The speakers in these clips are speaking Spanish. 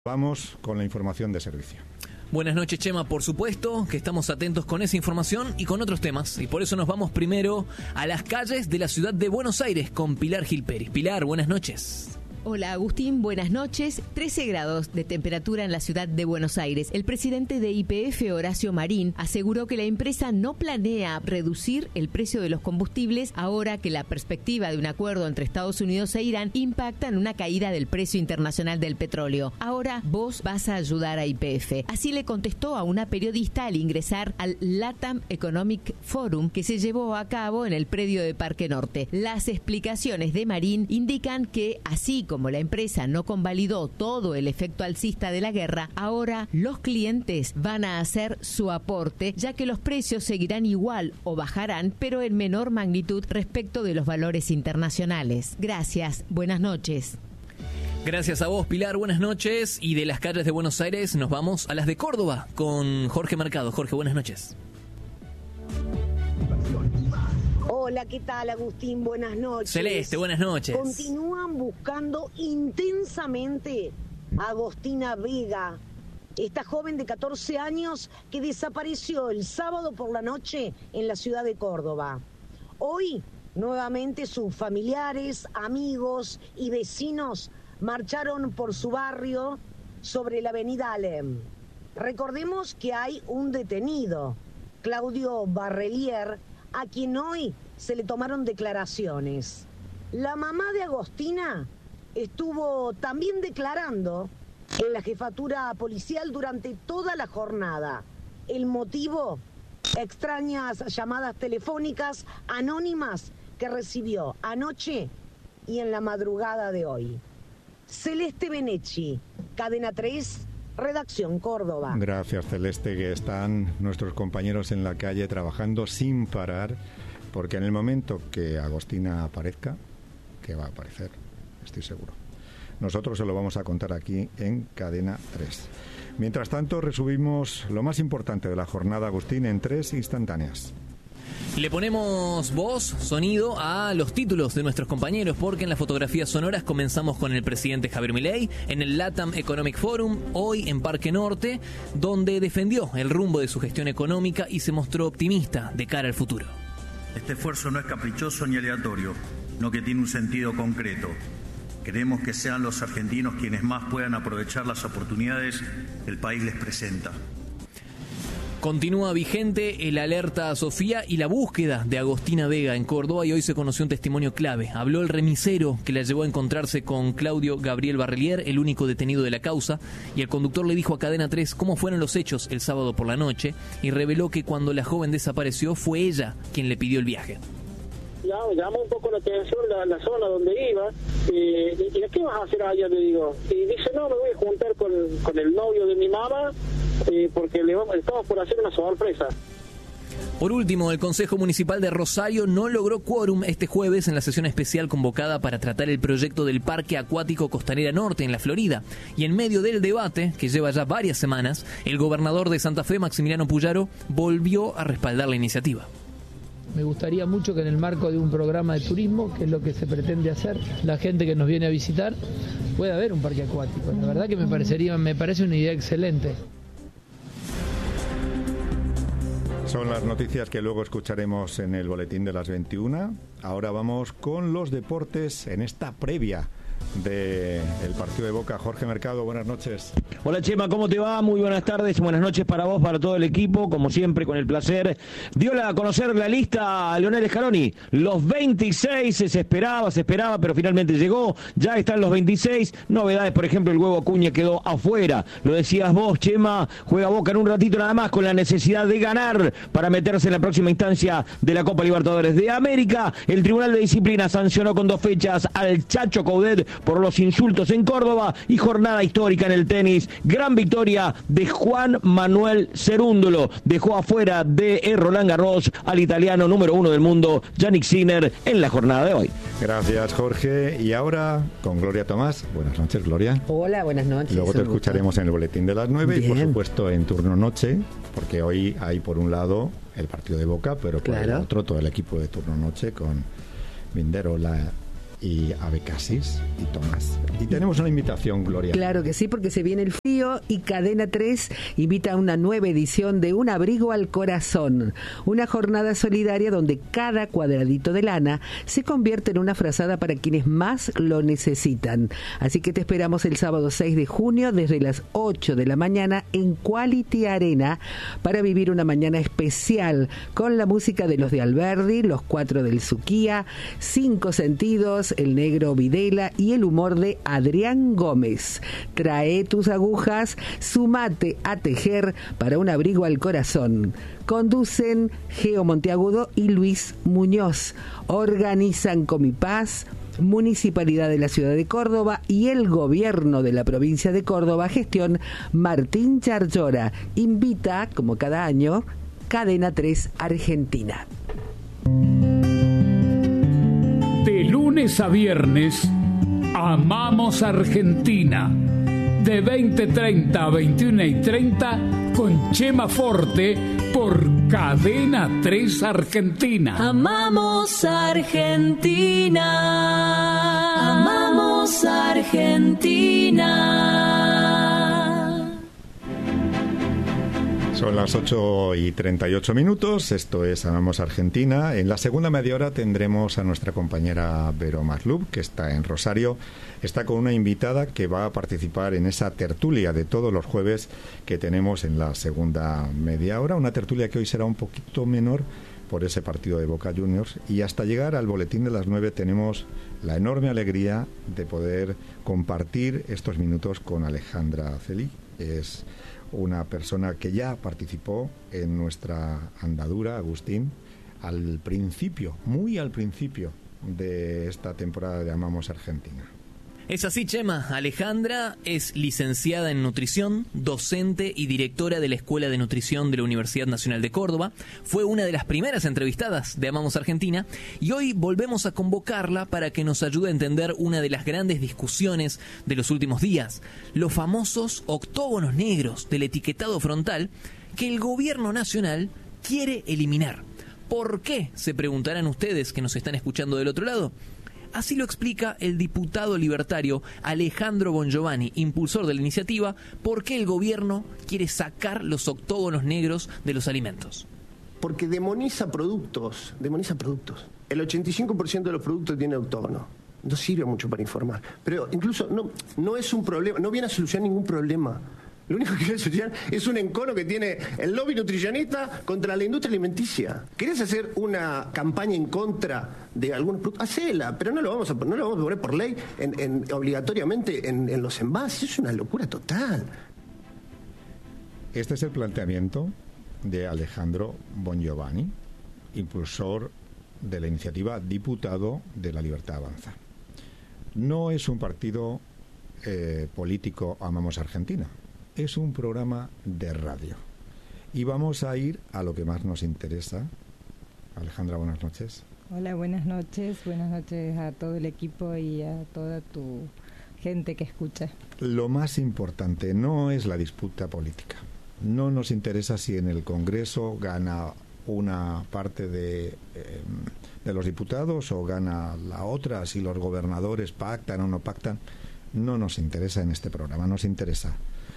Vamos con la información de servicio. Buenas noches, Chema. Por supuesto que estamos atentos con esa información y con otros temas. Y por eso nos vamos primero a las calles de la ciudad de Buenos Aires con Pilar Gil Pérez. Pilar, buenas noches. Hola Agustín, buenas noches. 13 grados de temperatura en la ciudad de Buenos Aires. El presidente de YPF, Horacio Marín, aseguró que la empresa no planea reducir el precio de los combustibles ahora que la perspectiva de un acuerdo entre Estados Unidos e Irán impacta en una caída del precio internacional del petróleo. Ahora vos vas a ayudar a YPF. Así le contestó a una periodista al ingresar al LATAM Economic Forum que se llevó a cabo en el predio de Parque Norte. Las explicaciones de Marín indican que así como la empresa no convalidó todo el efecto alcista de la guerra, ahora los clientes van a hacer su aporte, ya que los precios seguirán igual o bajarán, pero en menor magnitud respecto de los valores internacionales. Gracias, buenas noches. Gracias a vos, Pilar, buenas noches. Y de las calles de Buenos Aires nos vamos a las de Córdoba con Jorge Mercado. Jorge, buenas noches. Hola, ¿qué tal, Agustín? Buenas noches. Celeste, buenas noches. Continúan buscando intensamente a Agostina Vega, esta joven de 14 años que desapareció el sábado por la noche en la ciudad de Córdoba. Hoy, nuevamente, sus familiares, amigos y vecinos marcharon por su barrio sobre la avenida Alem. Recordemos que hay un detenido, Claudio Barrelier, a quien hoy se le tomaron declaraciones. La mamá de Agostina estuvo también declarando en la jefatura policial durante toda la jornada. El motivo, extrañas llamadas telefónicas anónimas que recibió anoche y en la madrugada de hoy. Celeste Benecci, Cadena 3, Redacción Córdoba. Gracias, Celeste, que están nuestros compañeros en la calle trabajando sin parar, porque en el momento que Agostina aparezca, que va a aparecer, estoy seguro, nosotros se lo vamos a contar aquí en Cadena 3. Mientras tanto, resumimos lo más importante de la jornada, Agustín, en 3 instantáneas. Le ponemos voz, sonido a los títulos de nuestros compañeros, porque en las fotografías sonoras comenzamos con el presidente Javier Milei en el LATAM Economic Forum, hoy en Parque Norte, donde defendió el rumbo de su gestión económica y se mostró optimista de cara al futuro. Este esfuerzo no es caprichoso ni aleatorio, sino que tiene un sentido concreto. Queremos que sean los argentinos quienes más puedan aprovechar las oportunidades que el país les presenta. Continúa vigente el alerta a Sofía y la búsqueda de Agostina Vega en Córdoba, y hoy se conoció un testimonio clave. Habló el remisero que la llevó a encontrarse con Claudio Gabriel Barrelier, el único detenido de la causa, y el conductor le dijo a Cadena 3 cómo fueron los hechos el sábado por la noche, y reveló que cuando la joven desapareció fue ella quien le pidió el viaje. Llamó un poco la atención la zona donde iba, y ¿qué vas a hacer allá? Le digo, y dice, no, me voy a juntar con el novio de mi mamá, porque estamos por hacer una sorpresa. Por último, el Consejo Municipal de Rosario no logró quórum este jueves en la sesión especial convocada para tratar el proyecto del Parque Acuático Costanera Norte en la Florida. Y en medio del debate, que lleva ya varias semanas, el gobernador de Santa Fe, Maximiliano Puyaro, volvió a respaldar la iniciativa. Me gustaría mucho que en el marco de un programa de turismo, que es lo que se pretende hacer, la gente que nos viene a visitar pueda ver un parque acuático. La verdad que me parece una idea excelente. Son las noticias que luego escucharemos en el boletín de las 21. Ahora vamos con los deportes en esta previa del partido de Boca. Jorge Mercado, buenas noches. Hola Chema, ¿cómo te va? Muy buenas tardes, buenas noches para vos, para todo el equipo, como siempre con el placer. Dio a conocer la lista a Lionel Scaloni, los 26 se esperaba, pero finalmente llegó, ya están los 26, novedades, por ejemplo el Huevo Acuña quedó afuera, lo decías vos Chema, juega Boca en un ratito nada más con la necesidad de ganar para meterse en la próxima instancia de la Copa Libertadores de América. El Tribunal de Disciplina sancionó con 2 fechas al Chacho Coudet por los insultos en Córdoba, y jornada histórica en el tenis, gran victoria de Juan Manuel Cerúndolo, dejó afuera de Roland Garros al italiano número 1 del mundo, Jannik Sinner, en la jornada de hoy. Gracias Jorge, y ahora con Gloria Tomás. Buenas noches, Gloria. Hola, buenas noches. Luego te escucharemos en el boletín de las 9. Bien. Y por supuesto en turno noche, porque hoy hay por un lado el partido de Boca, pero por el otro todo el equipo de turno noche con Vinderola y Abecasis y Tomás. Y tenemos una invitación, Gloria. Claro que sí, porque se viene el frío y Cadena 3 invita a una nueva edición de Un abrigo al corazón, una jornada solidaria donde cada cuadradito de lana se convierte en una frazada para quienes más lo necesitan. Así que te esperamos el sábado 6 de junio desde las 8 de la mañana en Quality Arena para vivir una mañana especial con la música de los de Alberdi, los 4 del Suquía, 5 Sentidos, el Negro Videla y el humor de Adrián Gómez. Trae tus agujas, sumate a tejer para un abrigo al corazón. Conducen Geo Monteagudo y Luis Muñoz. Organizan Comipaz, Municipalidad de la Ciudad de Córdoba y el Gobierno de la Provincia de Córdoba, gestión Martín Charllora. Invita, como cada año, Cadena 3 Argentina. De lunes a viernes, Amamos Argentina. De 20:30 a 21:30 con Chema Forte por Cadena 3 Argentina. Amamos Argentina. Amamos Argentina. Son las 8:38. Esto es Amamos Argentina. En la segunda media hora tendremos a nuestra compañera Vero Maslub, que está en Rosario. Está con una invitada que va a participar en esa tertulia de todos los jueves que tenemos en la segunda media hora. Una tertulia que hoy será un poquito menor por ese partido de Boca Juniors. Y hasta llegar al boletín de las 9 tenemos la enorme alegría de poder compartir estos minutos con Alejandra Celi. Es una persona que ya participó en nuestra andadura, Agustín, al principio, muy al principio de esta temporada de Amamos Argentina. Es así, Chema. Alejandra es licenciada en nutrición, docente y directora de la Escuela de Nutrición de la Universidad Nacional de Córdoba. Fue una de las primeras entrevistadas de Amamos Argentina y hoy volvemos a convocarla para que nos ayude a entender una de las grandes discusiones de los últimos días, los famosos octógonos negros del etiquetado frontal que el gobierno nacional quiere eliminar. ¿Por qué? Se preguntarán ustedes que nos están escuchando del otro lado. Así lo explica el diputado libertario Alejandro Bongiovanni, impulsor de la iniciativa, por qué el gobierno quiere sacar los octógonos negros de los alimentos. Porque demoniza productos. El 85% de los productos tiene octógono. No sirve mucho para informar. Pero incluso no es un problema, no viene a solucionar ningún problema. Lo único que quiere solucionar es un encono que tiene el lobby nutricionista contra la industria alimenticia. ¿Querés hacer una campaña en contra de algunos productos? Hacela, pero no lo vamos a poner por ley obligatoriamente en los envases. Es una locura total. Este es el planteamiento de Alejandro Bongiovanni, impulsor de la iniciativa Diputado de la Libertad Avanza. No es un partido político Amamos Argentina. Es un programa de radio. Y vamos a ir a lo que más nos interesa. Alejandra, buenas noches. Hola, buenas noches. Buenas noches a todo el equipo y a toda tu gente que escucha. Lo más importante no es la disputa política. No nos interesa si en el Congreso gana una parte de los diputados o gana la otra, si los gobernadores pactan o no pactan. No nos interesa en este programa, nos interesa.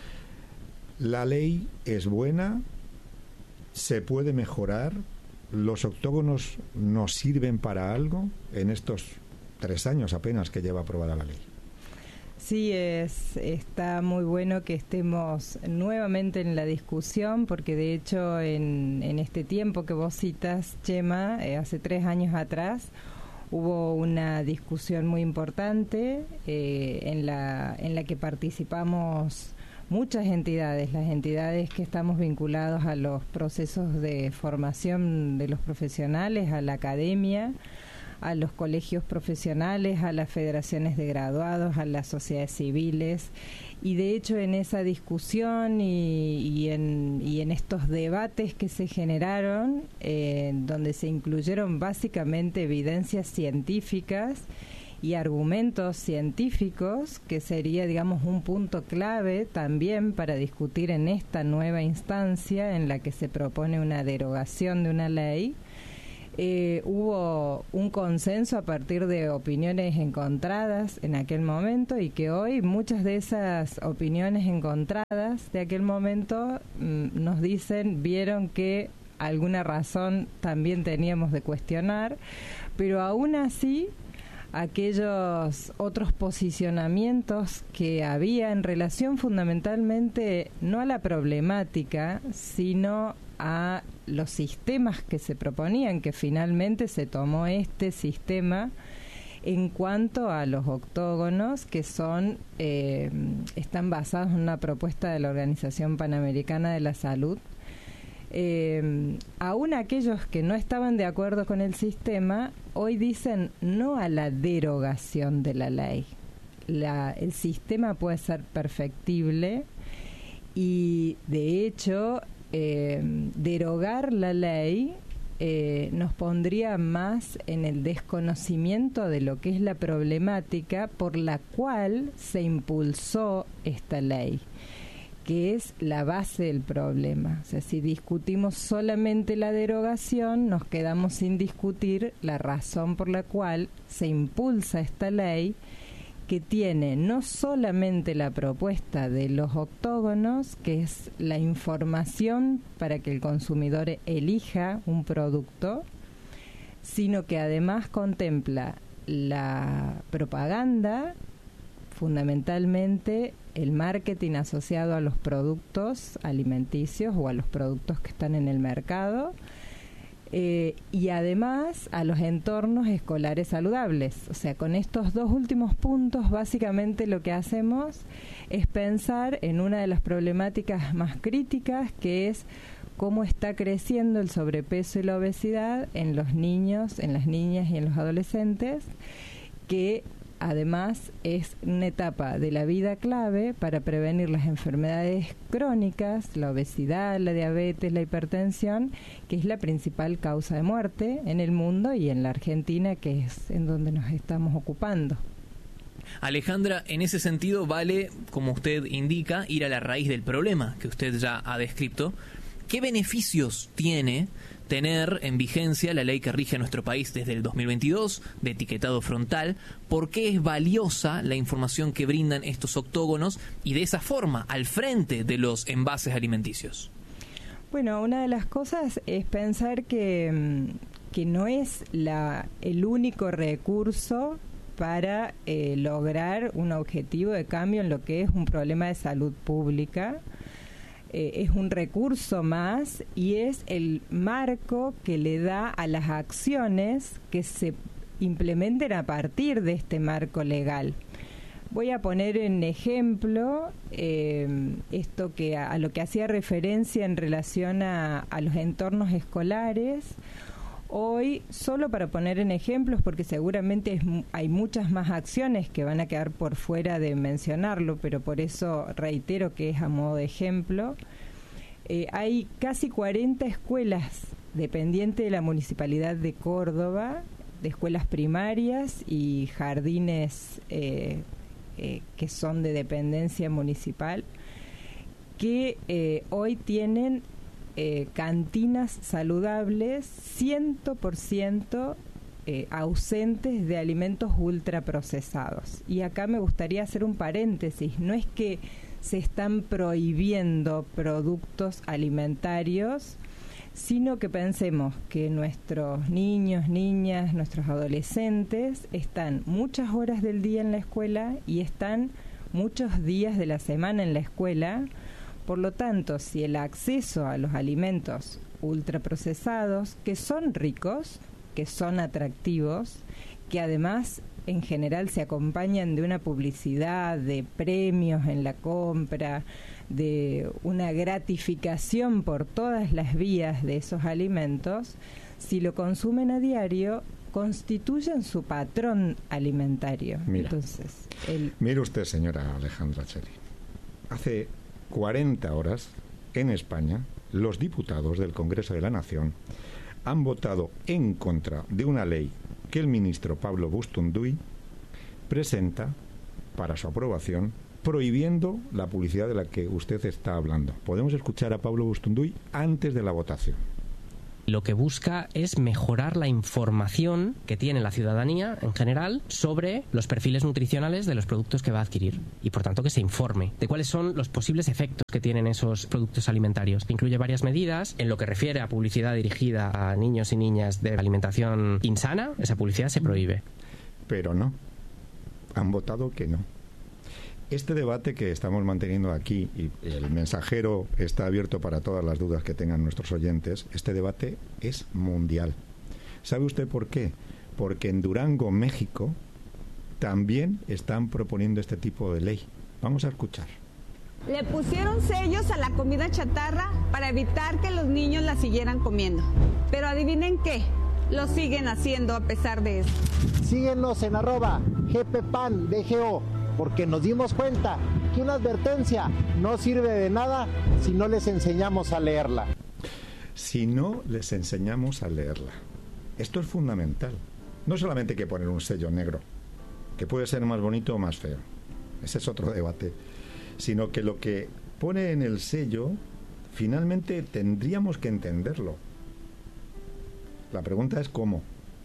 La ley es buena, se puede mejorar, los octógonos nos sirven para algo en estos 3 años apenas que lleva aprobada la ley. Sí, está muy bueno que estemos nuevamente en la discusión, porque de hecho en este tiempo que vos citas, Chema, hace 3 años atrás, hubo una discusión muy importante en la que participamos muchas entidades, las entidades que estamos vinculados a los procesos de formación de los profesionales, a la academia, a los colegios profesionales, a las federaciones de graduados, a las sociedades civiles. Y de hecho en esa discusión y en estos debates que se generaron, donde se incluyeron básicamente evidencias científicas y argumentos científicos, que sería, digamos, un punto clave también para discutir en esta nueva instancia en la que se propone una derogación de una ley, hubo un consenso a partir de opiniones encontradas en aquel momento y que hoy muchas de esas opiniones encontradas de aquel momento nos vieron que alguna razón también teníamos de cuestionar, pero aún así aquellos otros posicionamientos que había en relación fundamentalmente no a la problemática, sino a los sistemas que se proponían, que finalmente se tomó este sistema en cuanto a los octógonos, que están basados en una propuesta de la Organización Panamericana de la Salud. Aún aquellos que no estaban de acuerdo con el sistema, hoy dicen no a la derogación de la ley. El sistema puede ser perfectible y, de hecho, derogar la ley nos pondría más en el desconocimiento de lo que es la problemática por la cual se impulsó esta ley, que es la base del problema. O sea, si discutimos solamente la derogación, nos quedamos sin discutir la razón por la cual se impulsa esta ley, que tiene no solamente la propuesta de los octógonos, que es la información para que el consumidor elija un producto, sino que además contempla la propaganda, fundamentalmente el marketing asociado a los productos alimenticios o a los productos que están en el mercado, y además a los entornos escolares saludables. O sea, con estos dos últimos puntos, básicamente lo que hacemos es pensar en una de las problemáticas más críticas, que es cómo está creciendo el sobrepeso y la obesidad en los niños, en las niñas y en los adolescentes, que además es una etapa de la vida clave para prevenir las enfermedades crónicas, la obesidad, la diabetes, la hipertensión, que es la principal causa de muerte en el mundo y en la Argentina, que es en donde nos estamos ocupando. Alejandra, en ese sentido vale, como usted indica, ir a la raíz del problema que usted ya ha descrito. ¿Qué beneficios tiene tener en vigencia la ley que rige a nuestro país desde el 2022 de etiquetado frontal? ¿Por qué es valiosa la información que brindan estos octógonos y de esa forma al frente de los envases alimenticios? Bueno, una de las cosas es pensar que no es el único recurso para lograr un objetivo de cambio en lo que es un problema de salud pública. Es un recurso más y es el marco que le da a las acciones que se implementen a partir de este marco legal. Voy a poner en ejemplo esto que a lo que hacía referencia en relación a los entornos escolares. Hoy, solo para poner en ejemplos, porque seguramente hay muchas más acciones que van a quedar por fuera de mencionarlo, pero por eso reitero que es a modo de ejemplo. Hay casi 40 escuelas dependientes de la Municipalidad de Córdoba, de escuelas primarias y jardines que son de dependencia municipal, que hoy tienen cantinas saludables 100% ausentes de alimentos ultraprocesados. Y acá me gustaría hacer un paréntesis. No es que se están prohibiendo productos alimentarios, sino que pensemos que nuestros niños, niñas, nuestros adolescentes están muchas horas del día en la escuela y están muchos días de la semana en la escuela. Por lo tanto, si el acceso a los alimentos ultraprocesados, que son ricos, que son atractivos, que además en general se acompañan de una publicidad, de premios en la compra, de una gratificación por todas las vías de esos alimentos, si lo consumen a diario, constituyen su patrón alimentario. Entonces, mire usted, señora Alejandra Txeli, hace 40 horas, en España, los diputados del Congreso de la Nación han votado en contra de una ley que el ministro Pablo Bustunduy presenta para su aprobación, prohibiendo la publicidad de la que usted está hablando. Podemos escuchar a Pablo Bustunduy antes de la votación. lo que busca es mejorar la información que tiene la ciudadanía en general sobre los perfiles nutricionales de los productos que va a adquirir y por tanto que se informe de cuáles son los posibles efectos que tienen esos productos alimentarios. Incluye varias medidas en lo que refiere a publicidad dirigida a niños y niñas de alimentación insana. Esa publicidad se prohíbe. Pero no, han votado que no. Este debate que estamos manteniendo aquí, y el mensajero está abierto para todas las dudas que tengan nuestros oyentes, este debate es mundial. ¿Sabe usted por qué? Porque en Durango, México, también están proponiendo este tipo de ley. Vamos a escuchar. Le pusieron sellos a la comida chatarra para evitar que los niños la siguieran comiendo. Pero adivinen qué, lo siguen haciendo a pesar de eso. Síguenos en @GPPANDGO, porque nos dimos cuenta que una advertencia no sirve de nada si no les enseñamos a leerla. Si no les enseñamos a leerla. Esto es fundamental. No solamente hay que poner un sello negro, que puede ser más bonito o más feo. Ese es otro debate. Sino que lo que pone en el sello, finalmente tendríamos que entenderlo. La pregunta es ¿cómo?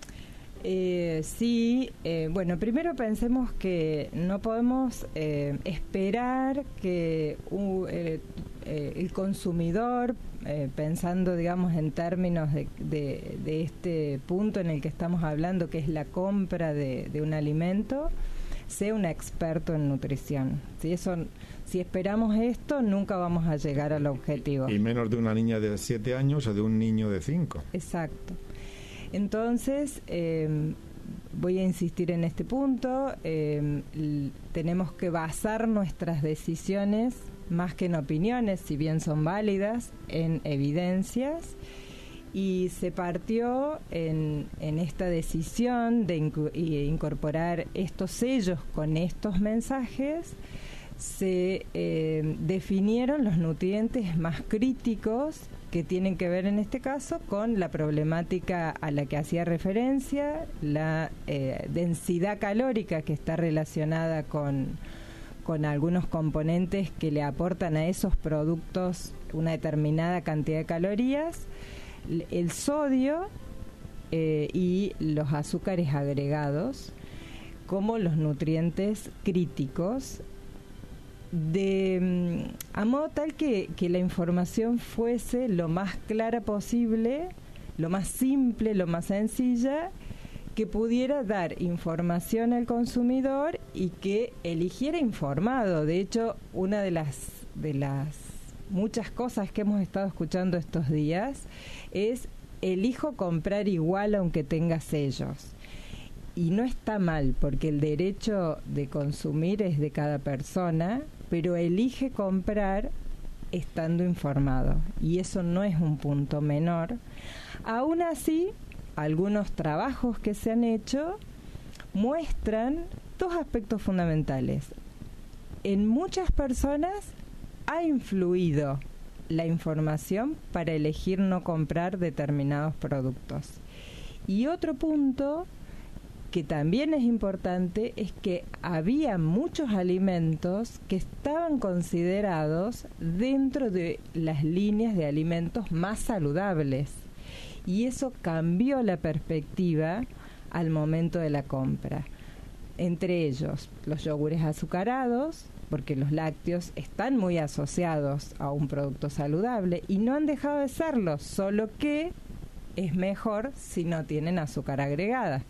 Bueno, primero pensemos que no podemos esperar que el consumidor, pensando, digamos, en términos de este punto en el que estamos hablando, que es la compra de un alimento, sea un experto en nutrición. Si esperamos esto, nunca vamos a llegar al objetivo. Y menos de una niña de 7 años o de un niño de 5. Exacto. Entonces, voy a insistir en este punto, tenemos que basar nuestras decisiones, más que en opiniones, si bien son válidas, en evidencias, y se partió en esta decisión de incorporar estos sellos con estos mensajes. Se definieron los nutrientes más críticos que tienen que ver en este caso con la problemática a la que hacía referencia, la densidad calórica que está relacionada con algunos componentes que le aportan a esos productos una determinada cantidad de calorías, el sodio y los azúcares agregados como los nutrientes críticos, a modo tal que la información fuese lo más clara posible, lo más simple, lo más sencilla, que pudiera dar información al consumidor y que eligiera informado. De hecho, una de las muchas cosas que hemos estado escuchando estos días es: elijo comprar igual aunque tenga sellos. Y no está mal, porque el derecho de consumir es de cada persona, pero elige comprar estando informado, y eso no es un punto menor. Aún así, algunos trabajos que se han hecho muestran dos aspectos fundamentales. En muchas personas ha influido la información para elegir no comprar determinados productos. Y otro punto que también es importante es que había muchos alimentos que estaban considerados dentro de las líneas de alimentos más saludables, y eso cambió la perspectiva al momento de la compra. Entre ellos, los yogures azucarados, porque los lácteos están muy asociados a un producto saludable y no han dejado de serlo, solo que es mejor si no tienen azúcar agregada.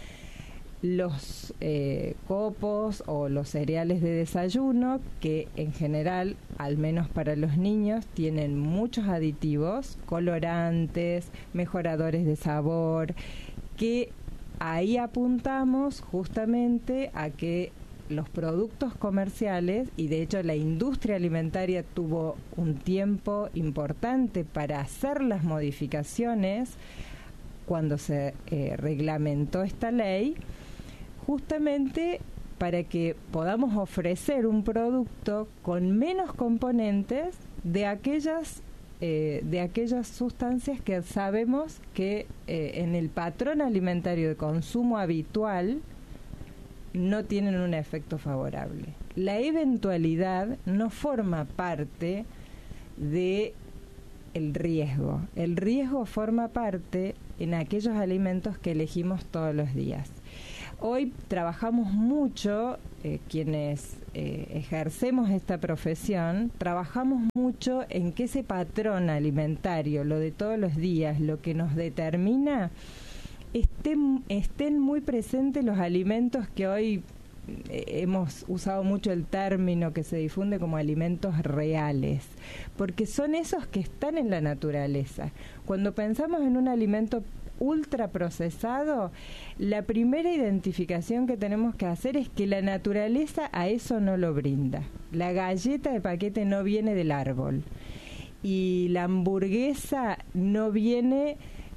Los copos o los cereales de desayuno, que en general, al menos para los niños, tienen muchos aditivos, colorantes, mejoradores de sabor, que ahí apuntamos justamente a que los productos comerciales, y de hecho la industria alimentaria tuvo un tiempo importante para hacer las modificaciones cuando se reglamentó esta ley, justamente para que podamos ofrecer un producto con menos componentes de aquellas sustancias que sabemos que en el patrón alimentario de consumo habitual no tienen un efecto favorable. La eventualidad no forma parte de el riesgo. El riesgo forma parte en aquellos alimentos que elegimos todos los días. Hoy trabajamos mucho, quienes ejercemos esta profesión, trabajamos mucho en que ese patrón alimentario, lo de todos los días, lo que nos determina, estén muy presentes los alimentos que hoy hemos usado mucho el término que se difunde como alimentos reales, porque son esos que están en la naturaleza. Cuando pensamos en un alimento ultraprocesado, la primera identificación que tenemos que hacer es que la naturaleza a eso no lo brinda. La galleta de paquete no viene del árbol y la hamburguesa no viene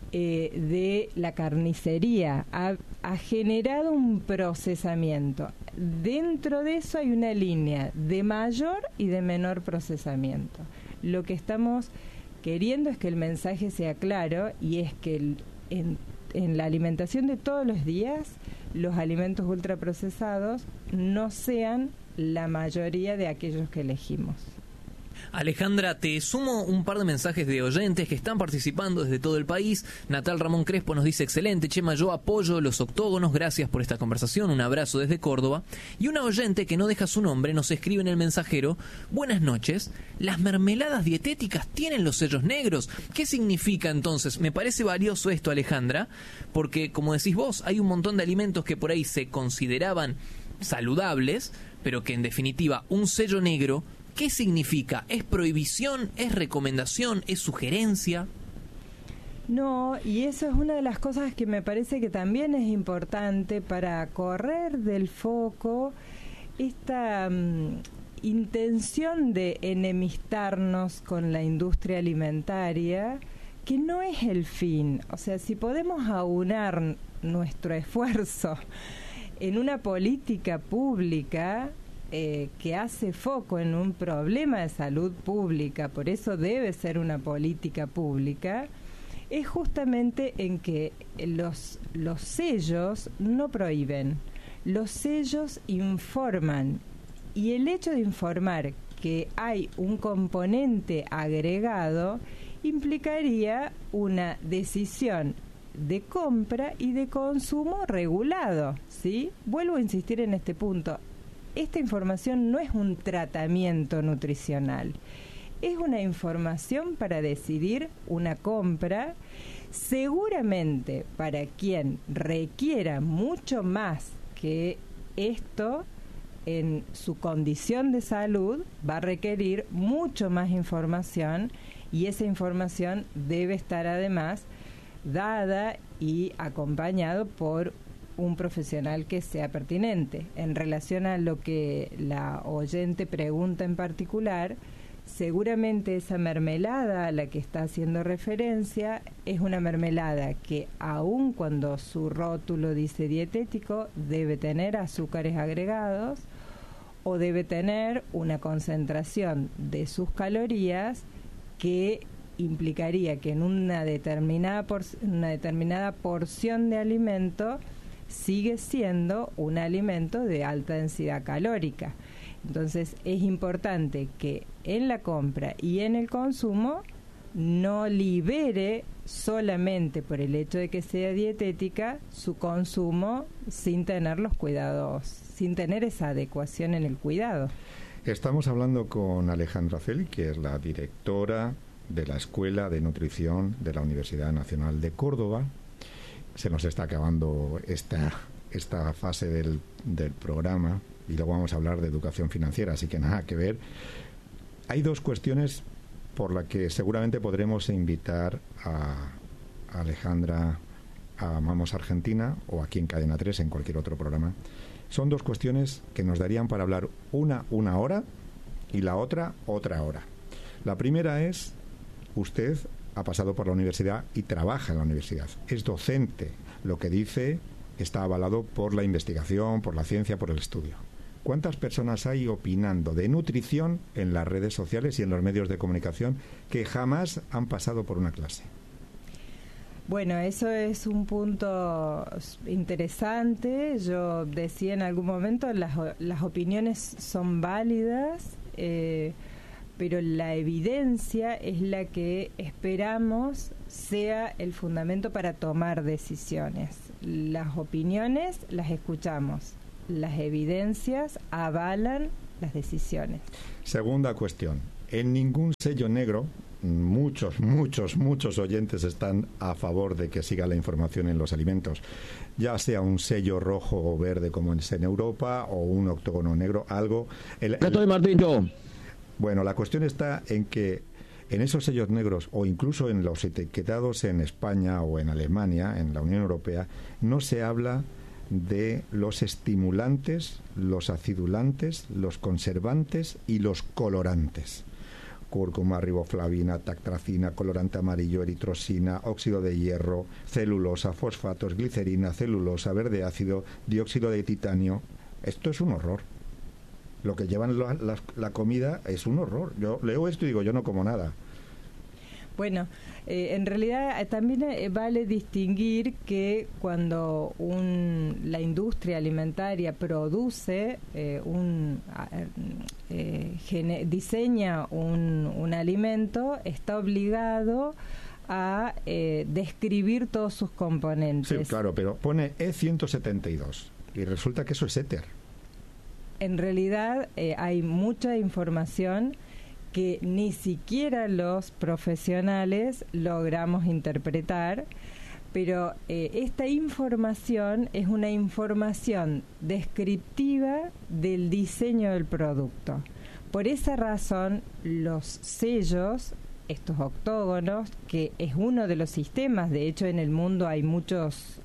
de la carnicería. Ha generado un procesamiento. Dentro de eso hay una línea de mayor y de menor procesamiento. Lo que estamos queriendo es que el mensaje sea claro, y es que en la alimentación de todos los días los alimentos ultraprocesados no sean la mayoría de aquellos que elegimos. Alejandra, te sumo un par de mensajes de oyentes que están participando desde todo el país. Natal Ramón Crespo nos dice: excelente, Chema, yo apoyo los octógonos, gracias por esta conversación, un abrazo desde Córdoba. Y una oyente que no deja su nombre nos escribe en el mensajero: buenas noches, ¿las mermeladas dietéticas tienen los sellos negros? ¿Qué significa entonces? Me parece valioso esto, Alejandra, porque como decís vos, hay un montón de alimentos que por ahí se consideraban saludables, pero que en definitiva un sello negro, ¿qué significa? ¿Es prohibición? ¿Es recomendación? ¿Es sugerencia? No, y eso es una de las cosas que me parece que también es importante para correr del foco esta intención de enemistarnos con la industria alimentaria, que no es el fin. O sea, si podemos aunar nuestro esfuerzo en una política pública que hace foco en un problema de salud pública, por eso debe ser una política pública, es justamente en que los sellos no prohíben, los sellos informan, y el hecho de informar que hay un componente agregado implicaría una decisión de compra y de consumo regulado, ¿sí? Vuelvo a insistir en este punto. Esta información no es un tratamiento nutricional, es una información para decidir una compra, seguramente para quien requiera mucho más que esto en su condición de salud, va a requerir mucho más información, y esa información debe estar además dada y acompañado por un profesional que sea pertinente. En relación a lo que la oyente pregunta en particular, seguramente esa mermelada a la que está haciendo referencia es una mermelada que, aun cuando su rótulo dice dietético, debe tener azúcares agregados o debe tener una concentración de sus calorías que implicaría que en una determinada porción de alimento sigue siendo un alimento de alta densidad calórica. Entonces es importante que en la compra y en el consumo no libere solamente por el hecho de que sea dietética su consumo sin tener los cuidados, sin tener esa adecuación en el cuidado. Estamos hablando con Alejandra Celi, que es la directora de la Escuela de Nutrición de la Universidad Nacional de Córdoba. Se nos está acabando esta fase del programa y luego vamos a hablar de educación financiera, así que nada que ver. Hay dos cuestiones por las que seguramente podremos invitar a Alejandra a Amamos Argentina o aquí en Cadena 3, en cualquier otro programa. Son dos cuestiones que nos darían para hablar una hora y la otra hora. La primera es: usted ha pasado por la universidad y trabaja en la universidad, es docente. Lo que dice está avalado por la investigación, por la ciencia, por el estudio. ¿Cuántas personas hay opinando de nutrición en las redes sociales y en los medios de comunicación que jamás han pasado por una clase? Bueno, eso es un punto interesante. Yo decía en algún momento, las opiniones son válidas, pero la evidencia es la que esperamos sea el fundamento para tomar decisiones. Las opiniones las escuchamos, las evidencias avalan las decisiones. Segunda cuestión, en ningún sello negro, muchos oyentes están a favor de que siga la información en los alimentos, ya sea un sello rojo o verde como es en Europa o un octógono negro, algo. Estoy Martín, yo. Bueno, la cuestión está en que en esos sellos negros o incluso en los etiquetados en España o en Alemania, en la Unión Europea, no se habla de los estimulantes, los acidulantes, los conservantes y los colorantes. Cúrcuma, riboflavina, tactracina, colorante amarillo, eritrosina, óxido de hierro, celulosa, fosfatos, glicerina, celulosa, verde ácido, dióxido de titanio. Esto es un horror. Lo que llevan la comida es un horror. Yo leo esto y digo, yo no como nada. Bueno, en realidad también vale distinguir que cuando la industria alimentaria produce, diseña un alimento, está obligado a describir todos sus componentes. Sí, claro, pero pone E172 y resulta que eso es éter. En realidad hay mucha información que ni siquiera los profesionales logramos interpretar, pero esta información es una información descriptiva del diseño del producto. Por esa razón, los sellos, estos octógonos, que es uno de los sistemas, de hecho en el mundo hay muchas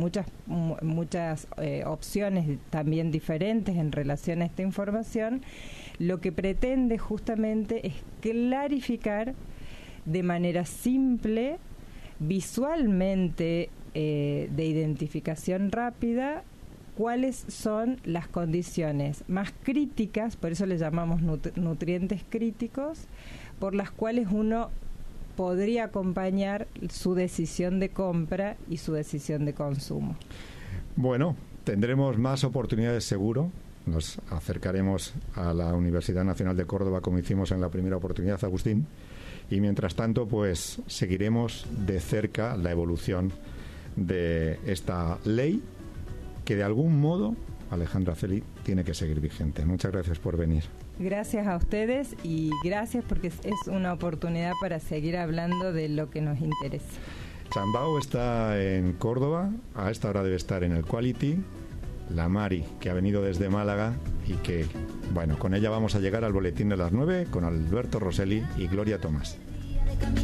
opciones también diferentes en relación a esta información, lo que pretende justamente es clarificar de manera simple, visualmente de identificación rápida, cuáles son las condiciones más críticas, por eso le llamamos nutrientes críticos, por las cuales uno podría acompañar su decisión de compra y su decisión de consumo. Bueno, tendremos más oportunidades seguro. Nos acercaremos a la Universidad Nacional de Córdoba como hicimos en la primera oportunidad, Agustín, y mientras tanto pues seguiremos de cerca la evolución de esta ley que de algún modo, Alejandra Celi, tiene que seguir vigente. Muchas gracias por venir. Gracias a ustedes y gracias porque es una oportunidad para seguir hablando de lo que nos interesa. Chambao está en Córdoba, a esta hora debe estar en el Quality. La Mari, que ha venido desde Málaga y que, bueno, con ella vamos a llegar al boletín de las 9 con Alberto Rosselli y Gloria Tomás.